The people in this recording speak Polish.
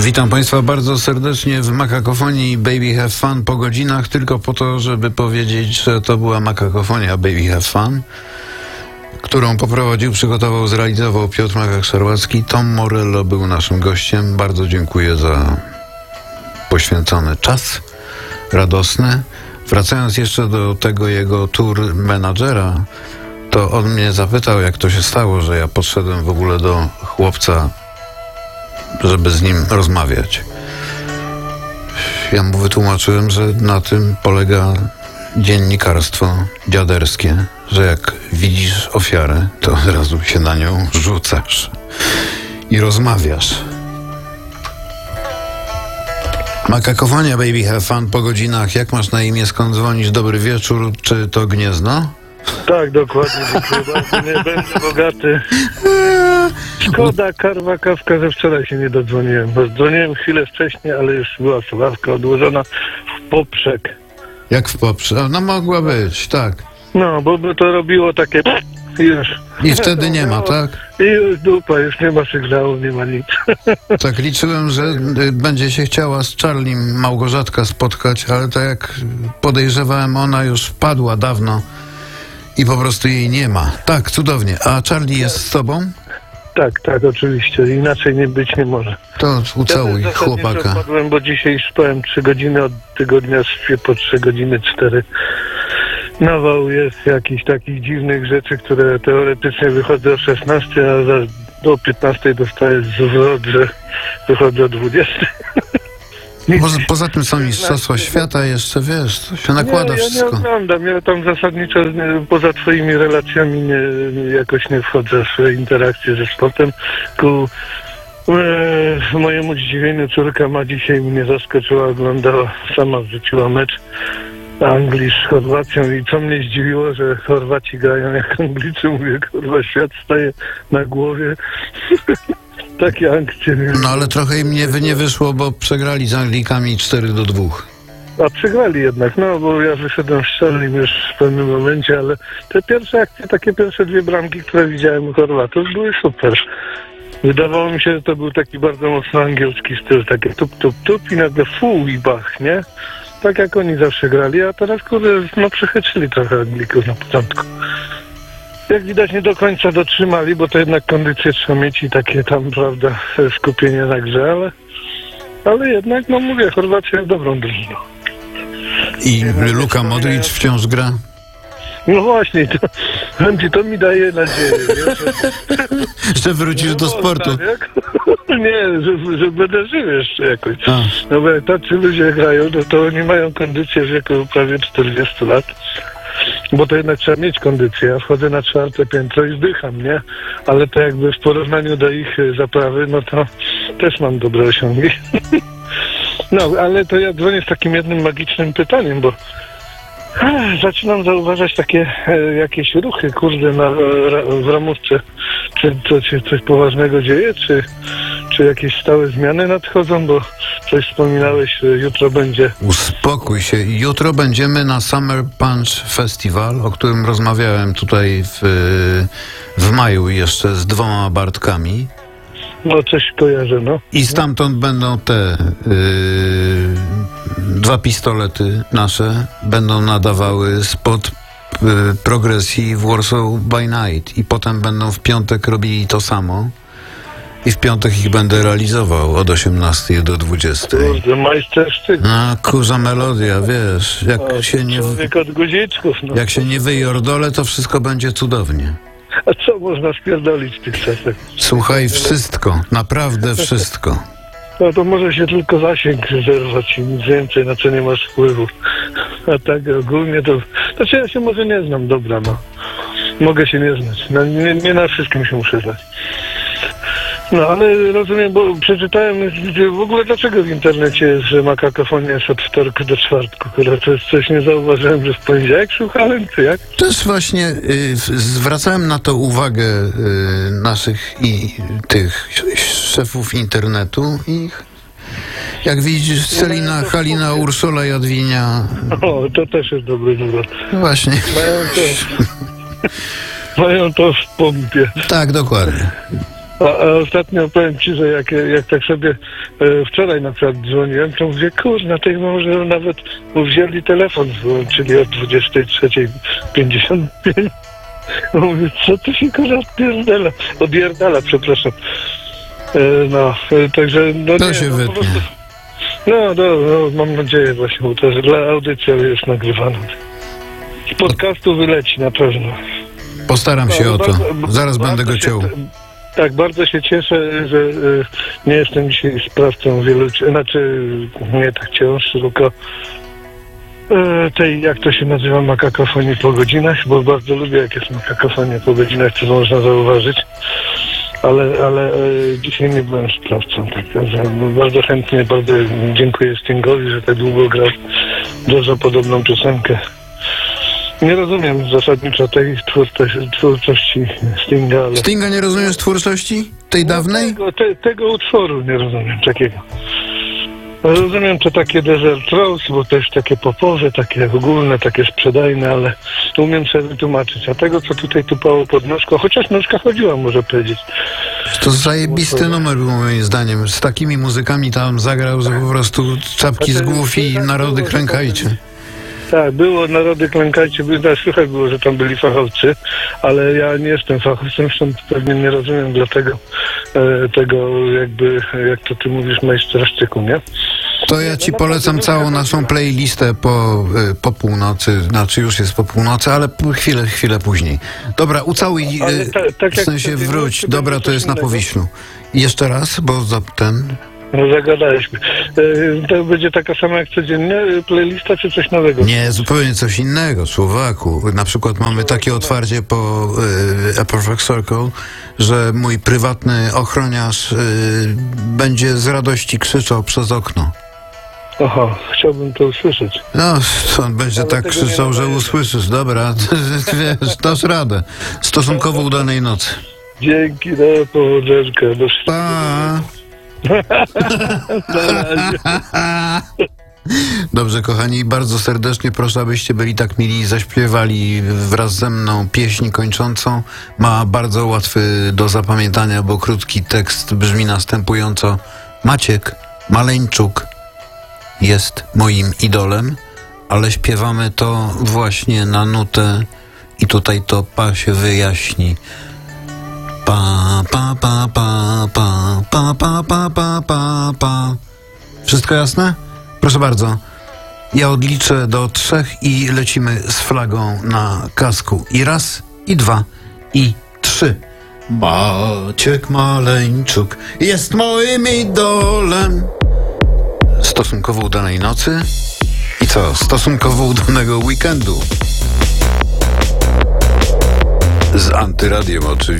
Witam Państwa bardzo serdecznie w Makakofonii Baby Have Fun po godzinach, tylko po to, żeby powiedzieć, że to była Makakofonia Baby Have Fun, którą poprowadził, przygotował, zrealizował Piotr Makak-Szarłacki. Tom Morello był naszym gościem. Bardzo dziękuję za poświęcony czas radosny. Wracając jeszcze do tego jego tour menadżera, to on mnie zapytał, jak to się stało, że ja podszedłem w ogóle do chłopca, żeby z nim rozmawiać. Ja mu wytłumaczyłem, że na tym polega dziennikarstwo dziaderskie, że jak widzisz ofiarę, to od razu się na nią rzucasz i rozmawiasz. Makakofonia Baby Have Fun po godzinach. Jak masz na imię, skąd dzwonisz? Dobry wieczór, czy to Gniezno? Tak, dokładnie, dziękuję bardzo. Nie będę bogaty. Szkoda, karwa, kawka, że wczoraj się nie dodzwoniłem. Bo dzwoniłem chwilę wcześniej, ale już była słuchawka odłożona w poprzek. Jak w poprzek? No mogła być, tak. No, bo by to robiło takie już. I wtedy nie ma, tak? I już dupa, już nie ma sygnału, nie ma nic. Tak, liczyłem, że będzie się chciała z Charliem Małgorzatka spotkać, ale tak jak podejrzewałem, ona już wpadła dawno i po prostu jej nie ma. Tak, cudownie. A Charlie jest z tobą? Tak, oczywiście. Inaczej nie być nie może. To ucałuj ja chłopaka. Wpadłem, bo dzisiaj spałem 3 godziny, od tygodnia śpię po 3 godziny 4. Nawał jest jakichś takich dziwnych rzeczy, które teoretycznie wychodzą o 16, a do 15 dostaję zwrot, że wychodzę o 20. Poza tym są mistrzostwa świata jeszcze, wiesz, to się nakłada wszystko. Ja nie oglądam, ja tam zasadniczo poza twoimi relacjami jakoś nie wchodzę w interakcję ze sportem. Ku mojemu zdziwieniu córka ma dzisiaj mnie zaskoczyła, oglądała, sama wrzuciła mecz Anglii z Chorwacją i co mnie zdziwiło, że Chorwaci grają jak Anglicy, mówię, kurwa, świat staje na głowie. Takie akcje. No ale trochę im nie wyszło, bo przegrali z Anglikami 4-2. A przegrali jednak, no bo ja wyszedłem z Charliem już w pewnym momencie, ale te pierwsze akcje, takie pierwsze 2 bramki, które widziałem u Chorwatów, były super. Wydawało mi się, że to był taki bardzo mocno angielski styl, takie tup i nagle i bach, nie? Tak jak oni zawsze grali, a teraz kurde, no przechytrzyli trochę Anglików na początku. Jak widać nie do końca dotrzymali, bo to jednak kondycję trzeba mieć i takie tam, prawda, skupienie na grze, ale jednak, no mówię, Chorwacja jest dobrą drużyną. I Luka Modric wciąż gra? No właśnie, to mi daje nadzieję, że wrócisz do sportu. Tak, nie, że będę żył jeszcze jakoś. No bo jak tacy ludzie grają, no to oni mają kondycję w wieku prawie 40 lat. Bo to jednak trzeba mieć kondycję. Ja wchodzę na 4. piętro i zdycham, nie? Ale to jakby w porównaniu do ich zaprawy, no to też mam dobre osiągi. No, ale to ja dzwonię z takim jednym magicznym pytaniem, bo zaczynam zauważać takie jakieś ruchy, kurde, w ramówce. Czy to się coś poważnego dzieje, czy jakieś stałe zmiany nadchodzą, bo coś wspominałeś, że jutro będzie... Uspokój się. Jutro będziemy na Summer Punch Festival, o którym rozmawiałem tutaj w maju jeszcze z 2 Bartkami. No coś kojarzę, no. I stamtąd będą te 2 pistolety nasze, będą nadawały spod progresji w Warsaw by Night i potem będą w piątek robili to samo i w piątek ich będę realizował od 18 do 20. Kurde, majstersztyk. No, kurza melodia, wiesz, Człowiek od guziczków, no. Jak się nie wyjordolę, to wszystko będzie cudownie. A co można spierdolić w tych czasach? Słuchaj, wszystko, naprawdę wszystko. No to może się tylko zasięg zerwać i nic więcej, na co nie masz wpływu. A tak ogólnie to... Znaczy ja się może nie znam, dobra, no. Mogę się nie znać. No, nie na wszystkim się muszę znać. No ale rozumiem, bo przeczytałem w ogóle dlaczego w internecie jest, że Makakofonia jest od wtorku do czwartku, które to jest coś nie zauważyłem, że w poniedziałek słuchałem, czy jak? Też właśnie zwracałem na to uwagę naszych i tych szefów internetu i jak widzisz, Celina, Halina, Ursula, Jadwinia. O, to też jest dobry numer. No właśnie. Mają to w pompie. Tak, dokładnie. A ostatnio powiem ci, że jak tak sobie wczoraj na przykład dzwoniłem, to mówię, kurna, tej może nawet wzięli telefon, wyłączyli o 23:55. Mówię, co tu się kurwa odpierdala, przepraszam. Także no To nie, się no, po wytnie. prostu, no, mam nadzieję właśnie, bo to jest dla audycji jest nagrywana. Z podcastu wyleci na pewno. Postaram się o to. Zaraz będę go się- ciął. Tak, bardzo się cieszę, że nie jestem dzisiaj sprawcą wielu, znaczy nie tak ciąż, tylko tej, jak to się nazywa, makakofonii po godzinach, bo bardzo lubię, jak jest makakofonia po godzinach, co można zauważyć, ale dzisiaj nie byłem sprawcą, także bardzo chętnie, bardzo dziękuję Stingowi, że tak długo grał bardzo podobną piosenkę. Nie rozumiem zasadniczo tej twórczości Stinga, ale Stinga nie rozumiesz twórczości? Tej dawnej? tego utworu nie rozumiem, takiego. Rozumiem to takie Desert Rose, bo to jest takie popowe, takie ogólne, takie sprzedajne, ale umiem sobie wytłumaczyć. A tego, co tutaj tupało pod nóżką, chociaż nóżka chodziła, może powiedzieć. To zajebisty numer był moim zdaniem. Z takimi muzykami tam zagrał, że po prostu czapki z głów i narody klękajcie. Tak, było narody klękajcie, słychać było, że tam byli fachowcy, ale ja nie jestem fachowcem, zresztą pewnie nie rozumiem dlatego tego jakby, jak to ty mówisz, majstersztyku, nie? To ja ci polecam całą naszą playlistę po północy, znaczy już jest po północy, ale chwilę później. Dobra, ucałuj, Ale tak w jak sensie wtedy, wróć. to Dobra, będzie to coś jest na innego. Powiślu. I jeszcze raz, bo za ten... No zagadaliśmy. To będzie taka sama jak codziennie playlista, czy coś nowego? Nie, zupełnie coś innego, człowieku. Na przykład mamy takie otwarcie po A Perfect Circle, że mój prywatny ochroniarz będzie z radości krzyczał przez okno. Aha, chciałbym to usłyszeć. No, to on będzie Ale tak tego nie krzyczał, że nadaje. usłyszysz. Dobra, wiesz, dasz radę. Stosunkowo udanej nocy. Dzięki, do powodzenka. Do Pa! Na razie. Dobrze, kochani, bardzo serdecznie proszę, abyście byli tak mili i zaśpiewali wraz ze mną pieśń kończącą. Ma bardzo łatwy do zapamiętania, bo krótki tekst brzmi następująco. Maciek Maleńczuk jest moim idolem, ale śpiewamy to właśnie na nutę i tutaj to pa się wyjaśni. Pa, pa, pa, pa, pa, pa, pa, pa, pa, pa, pa. Wszystko jasne? Proszę bardzo. Ja odliczę do 3 i lecimy z flagą na kasku. I 1, i 2, i 3. Maciek Maleńczuk jest moim idolem. Stosunkowo udanej nocy. I co? Stosunkowo udanego weekendu. Z Antyradiem oczywiście.